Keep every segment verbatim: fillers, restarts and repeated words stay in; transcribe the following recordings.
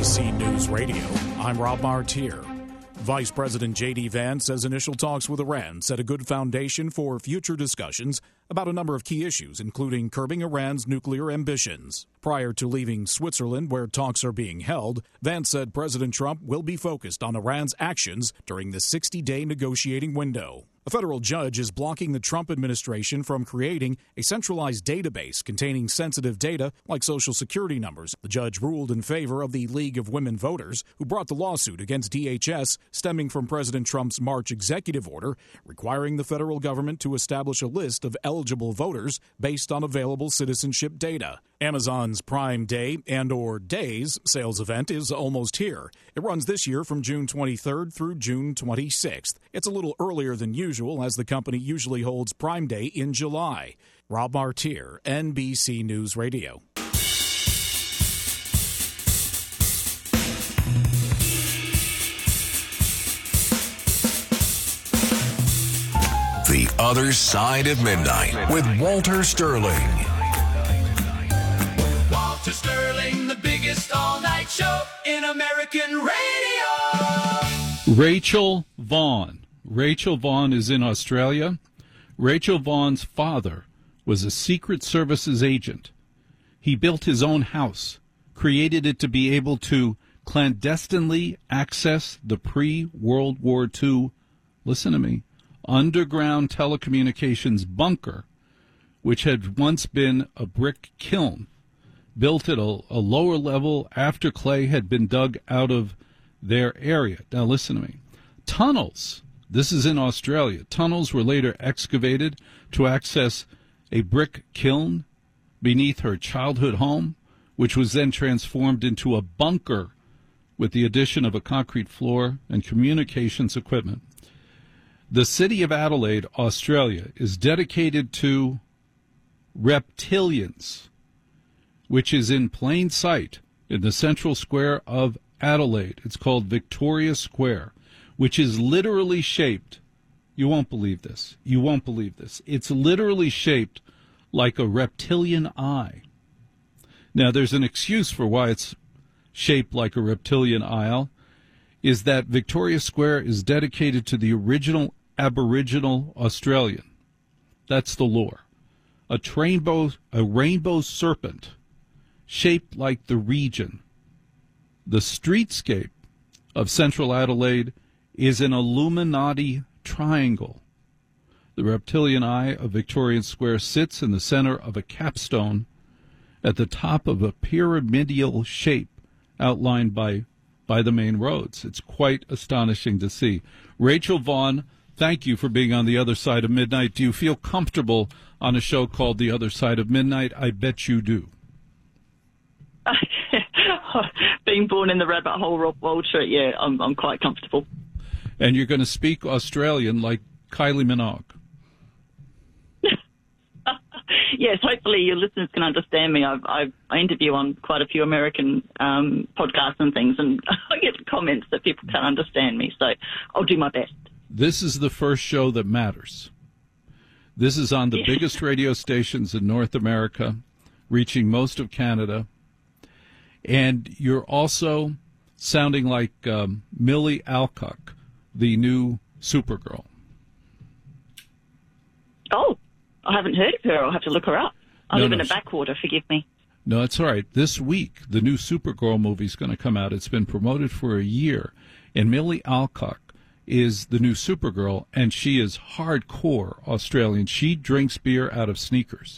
C News Radio, I'm Rob Martier. Vice President J D. Vance says initial talks with Iran set a good foundation for future discussions about a number of key issues, including curbing Iran's nuclear ambitions. Prior to leaving Switzerland, where talks are being held, Vance said President Trump will be focused on Iran's actions during the sixty-day negotiating window. A federal judge is blocking the Trump administration from creating a centralized database containing sensitive data like Social Security numbers. The judge ruled in favor of the League of Women Voters, who brought the lawsuit against D H S stemming from President Trump's March executive order requiring the federal government to establish a list of eligible voters based on available citizenship data. Amazon's Prime Day and or Days sales event is almost here. It runs this year from June twenty-third through June twenty-sixth. It's a little earlier than usual, as the company usually holds Prime Day in July. Rob Martier, N B C News Radio. The Other Side of Midnight with Walter Sterling. Walter Sterling, the biggest all-night show in American radio. Rachel Vaughn. Rachel Vaughn is in Australia. Rachel Vaughn's father was a Secret Services agent. He built his own house, created it to be able to clandestinely access the pre-World War Two, listen to me, underground telecommunications bunker, which had once been a brick kiln, built at a, a lower level after clay had been dug out of their area. Now listen to me. Tunnels, this is in Australia, tunnels were later excavated to access a brick kiln beneath her childhood home, which was then transformed into a bunker with the addition of a concrete floor and communications equipment. The city of Adelaide, Australia, is dedicated to reptilians, which is in plain sight in the central square of Adelaide. It's called Victoria Square, which is literally shaped, you won't believe this, you won't believe this, it's literally shaped like a reptilian eye. Now, there's an excuse for why it's shaped like a reptilian eye, is that Victoria Square is dedicated to the original Aboriginal Australian. That's the lore. A rainbow, a rainbow serpent shaped like the region. The streetscape of central Adelaide is an Illuminati triangle. The reptilian eye of Victoria Square sits in the center of a capstone at the top of a pyramidal shape outlined by, by the main roads. It's quite astonishing to see. Rachel Vaughn, thank you for being on the other side of midnight. Do you feel comfortable on a show called The Other Side of Midnight? I bet you do. Being born in the rabbit hole, Rob Walter, yeah, I'm, I'm quite comfortable. And you're going to speak Australian like Kylie Minogue. Yes, hopefully your listeners can understand me. I've, I've, I interview on quite a few American um, podcasts and things, and I get comments that people can't understand me, so I'll do my best. This is the first show that matters. This is on the yeah. biggest radio stations in North America, reaching most of Canada. And you're also sounding like um, Millie Alcock, the new Supergirl. Oh, I haven't heard of her. I'll have to look her up. I no, live no, in a backwater, forgive me. No, it's all right. This week, the new Supergirl movie is going to come out. It's been promoted for a year. And Millie Alcock is the new Supergirl, and she is hardcore Australian. She drinks beer out of sneakers.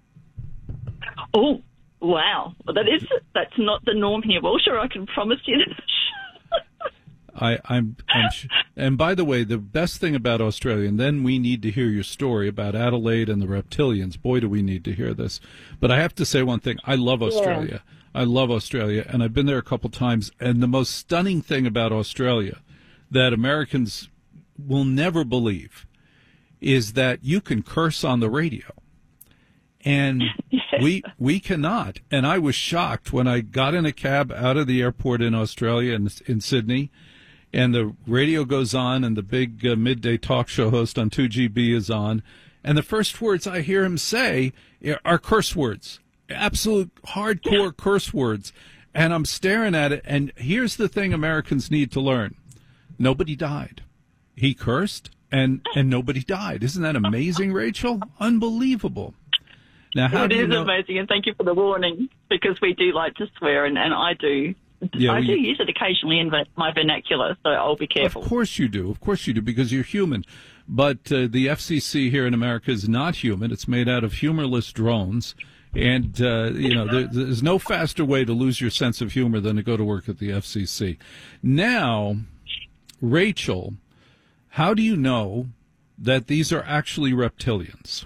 Oh, wow. Well, that is, that's not the norm here. Well, sure, I can promise you that. I, I'm, I'm sh- and by the way, the best thing about Australia, and then we need to hear your story about Adelaide and the reptilians. Boy, do we need to hear this. But I have to say one thing. I love Australia. Yeah. I love Australia, and I've been there a couple times. And the most stunning thing about Australia that Americans will never believe is that you can curse on the radio. And we we cannot. And I was shocked when I got in a cab out of the airport in Australia, in, in Sydney, and the radio goes on, and the big uh, midday talk show host on two G B is on, and the first words I hear him say are curse words, absolute hardcore curse words. And I'm staring at it, and here's the thing Americans need to learn. Nobody died. He cursed, and, and nobody died. Isn't that amazing, Rachel? Unbelievable. Now, how it do you is know? amazing, and thank you for the warning, because we do like to swear, and, and I do. Yeah, I well, do you- use it occasionally in my vernacular, so I'll be careful. Of course you do. Of course you do, because you're human. But uh, the F C C here in America is not human. It's made out of humorless drones. And, uh, you know, there, there's no faster way to lose your sense of humor than to go to work at the F C C. Now, Rachel, how do you know that these are actually reptilians?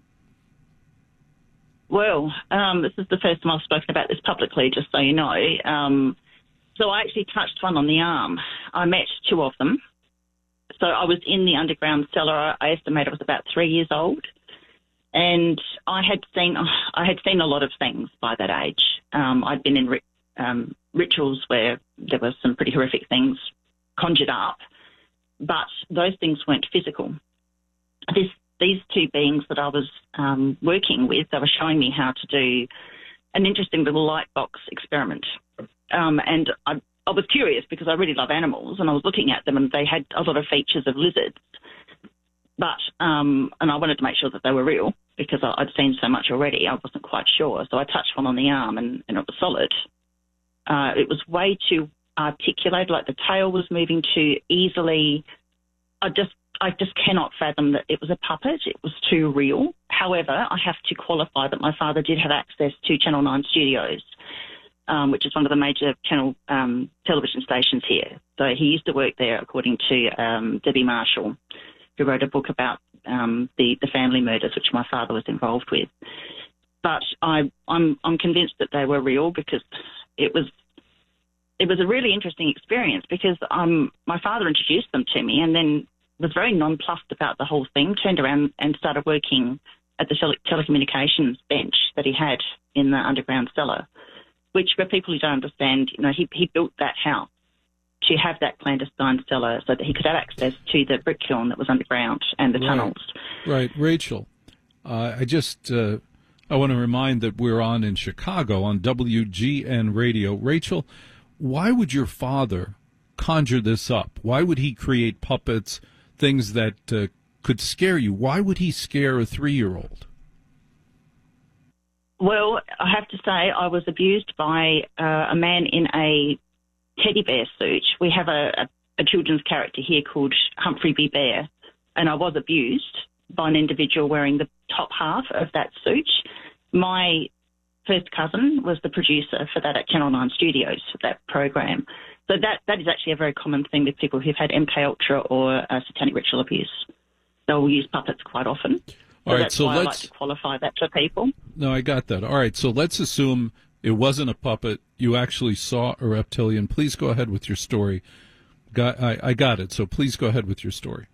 Well, um, this is the first time I've spoken about this publicly, just so you know. Um, so I actually touched one on the arm. I met two of them. So I was in the underground cellar. I estimate I was about three years old. And I had seen I had seen a lot of things by that age. Um, I'd been in ri- um, rituals where there were some pretty horrific things conjured up, but those things weren't physical. This, these two beings that I was um, working with, they were showing me how to do an interesting little light box experiment. Um, and I, I was curious because I really love animals, and I was looking at them, and they had a lot of features of lizards. But, um, and I wanted to make sure that they were real because I, I'd seen so much already. I wasn't quite sure. So I touched one on the arm and, and it was solid. Uh, it was way too articulated, like the tail was moving too easily. I just, I just cannot fathom that it was a puppet. It was too real. However, I have to qualify that my father did have access to Channel nine Studios, um, which is one of the major channel um, television stations here. So he used to work there, according to um, Debbie Marshall, who wrote a book about um, the, the family murders, which my father was involved with. But I, I'm, I'm convinced that they were real because it was it was a really interesting experience because um, my father introduced them to me and then was very nonplussed about the whole thing, turned around and started working at the tele- telecommunications bench that he had in the underground cellar, which for people who don't understand, you know, he, he built that house to have that clandestine cellar so that he could have access to the brick kiln that was underground and the Right. tunnels. Right. Rachel, uh, I just uh, I want to remind that we're on in Chicago on W G N Radio. Rachel, why would your father conjure this up? Why would he create puppets, things that uh, could scare you? Why would he scare a three-year-old? Well, I have to say I was abused by uh, a man in a teddy bear suit. We have a, a, a children's character here called Humphrey B. Bear, and I was abused by an individual wearing the top half of that suit. My first cousin was the producer for that at Channel nine Studios for that program. So that, that is actually a very common thing with people who've had M K Ultra or uh, satanic ritual abuse. They'll use puppets quite often. So All right, that's so why I like let's- to qualify that for people. No, I got that. All right, so let's assume it wasn't a puppet. You actually saw a reptilian. Please go ahead with your story. Got, I, I got it, so please go ahead with your story.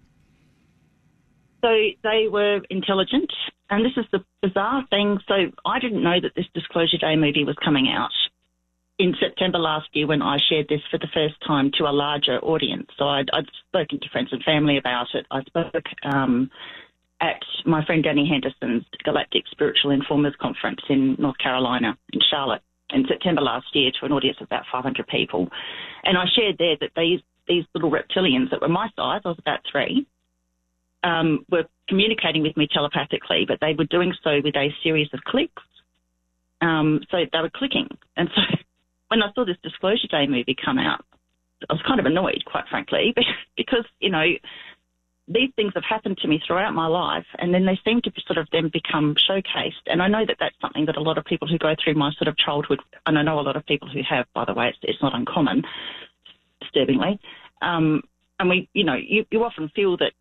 So they were intelligent, and this is the bizarre thing. So I didn't know that this Disclosure Day movie was coming out in September last year when I shared this for the first time to a larger audience. So I'd, I'd spoken to friends and family about it. I spoke um, at my friend Danny Henderson's Galactic Spiritual Informers Conference in North Carolina, in Charlotte, in September last year to an audience of about five hundred people. And I shared there that these, these little reptilians that were my size, I was about three, Um, were communicating with me telepathically, but they were doing so with a series of clicks. Um, so they were clicking. And so when I saw this Disclosure Day movie come out, I was kind of annoyed, quite frankly, because, you know, these things have happened to me throughout my life, and then they seem to sort of then become showcased. And I know that that's something that a lot of people who go through my sort of childhood, and I know a lot of people who have, by the way, it's, it's not uncommon, disturbingly. Um, and we, you know, you, you often feel that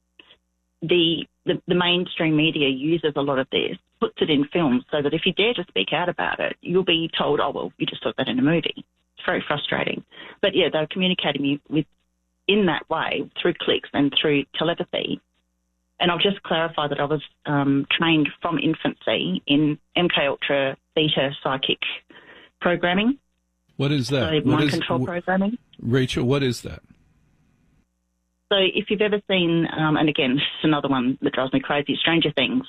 The, the the mainstream media uses a lot of this, puts it in films so that if you dare to speak out about it, you'll be told, oh, well, you just saw that in a movie. It's very frustrating. But, yeah, they're communicating me with in that way through clicks and through telepathy. And I'll just clarify that I was um, trained from infancy in M K Ultra beta psychic programming. What is that? So What mind is- control wh- programming. Rachel, what is that? So if you've ever seen, um, and again, this is another one that drives me crazy, Stranger Things,